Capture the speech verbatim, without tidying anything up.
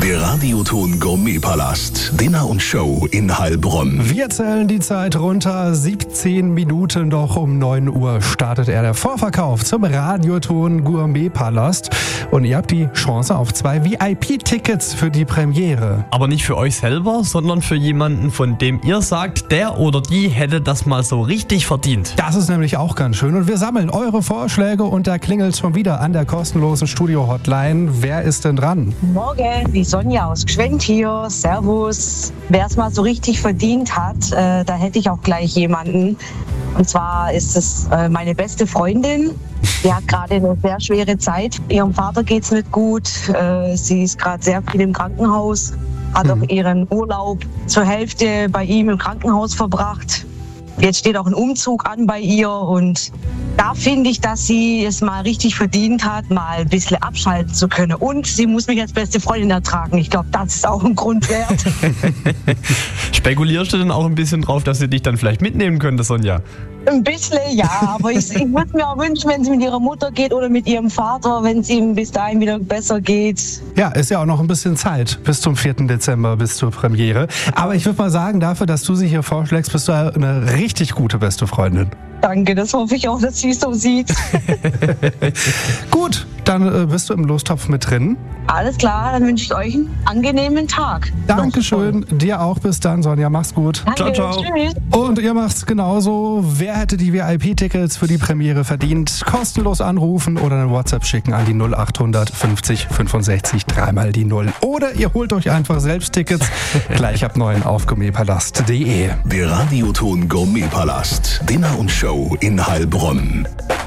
Der Radioton Gourmet-Palast. Dinner und Show in Heilbronn. Wir zählen die Zeit runter. siebzehn Minuten noch um neun Uhr startet er der Vorverkauf zum Radioton Gourmet-Palast. Und ihr habt die Chance auf zwei V I P-Tickets für die Premiere. Aber nicht für euch selber, sondern für jemanden, von dem ihr sagt, der oder die hätte das mal so richtig verdient. Das ist nämlich auch ganz schön. Und wir sammeln eure Vorschläge und da klingelt schon wieder an der kostenlosen Studio-Hotline. Wer ist denn dran? Morgen, die Sonja aus Gschwend hier. Servus. Wer es mal so richtig verdient hat, äh, da hätte ich auch gleich jemanden. Und zwar ist es äh, meine beste Freundin. Die hat gerade eine sehr schwere Zeit. Ihrem Vater geht es nicht gut. Äh, sie ist gerade sehr viel im Krankenhaus. Hat auch ihren Urlaub zur Hälfte bei ihm im Krankenhaus verbracht. Jetzt steht auch ein Umzug an bei ihr und da finde ich, dass sie es mal richtig verdient hat, mal ein bisschen abschalten zu können. Und sie muss mich als beste Freundin ertragen. Ich glaube, das ist auch ein Grund wert. Spekulierst du denn auch ein bisschen drauf, dass sie dich dann vielleicht mitnehmen könnte, Sonja? Ein bisschen, ja, aber ich, ich würde mir auch wünschen, wenn sie mit ihrer Mutter geht oder mit ihrem Vater, wenn es ihm bis dahin wieder besser geht. Ja, ist ja auch noch ein bisschen Zeit bis zum vierten Dezember, bis zur Premiere. Aber ich würde mal sagen, dafür, dass du sie hier vorschlägst, bist du eine richtig gute beste Freundin. Danke, das hoffe ich auch, dass sie es so sieht. Gut, dann äh, bist du im Lostopf mit drin. Alles klar, dann wünsche ich euch einen angenehmen Tag. Dankeschön, dir auch. Bis dann, Sonja. Mach's gut. Danke, Ciao, ciao. Tschüss. Und ihr macht's genauso. Wer hätte die V I P-Tickets für die Premiere verdient? Kostenlos anrufen oder eine WhatsApp schicken an die null achthundert fünfzig fünfundsechzig dreimal die null. Oder ihr holt euch einfach selbst Tickets. Gleich ab neun auf gourmetpalast punkt de. Der Radioton Gourmet-Palast. Dinner und Show in Heilbronn.